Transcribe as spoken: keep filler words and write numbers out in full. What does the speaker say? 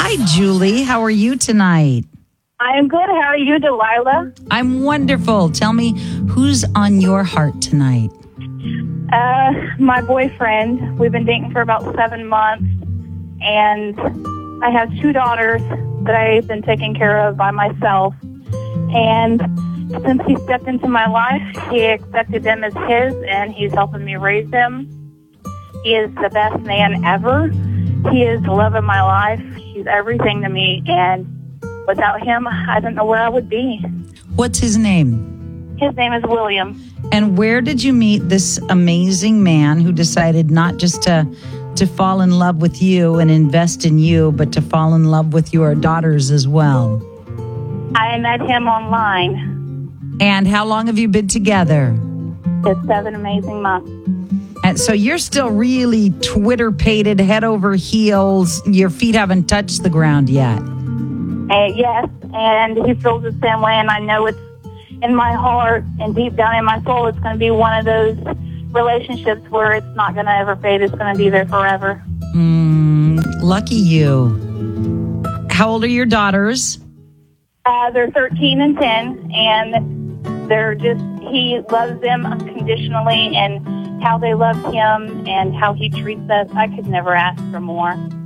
Hi, Julie. How are you tonight? I am good. How are you, Delilah? I'm wonderful. Tell me, who's on your heart tonight? Uh, my boyfriend. We've been dating for about seven months, and I have two daughters that I've been taking care of by myself. And since he stepped into my life, he accepted them as his, and he's helping me raise them. He is the best man ever. He is the love of my life. He's everything to me, and without him, I don't know where I would be. What's his name? His name is William. And where did you meet this amazing man who decided not just to to fall in love with you and invest in you, but to fall in love with your daughters as well? I met him online. And how long have you been together? It's seven amazing months. And so you're still really Twitter-pated, head over heels. Your feet haven't touched the ground yet. Uh, yes, and he feels the same way, and I know it's in my heart and deep down in my soul, it's going to be one of those relationships where it's not going to ever fade. It's going to be there forever. Mm, lucky you. How old are your daughters? Uh, they're thirteen and ten, and they're just, he loves them unconditionally, and how they love him and how he treats us, I could never ask for more.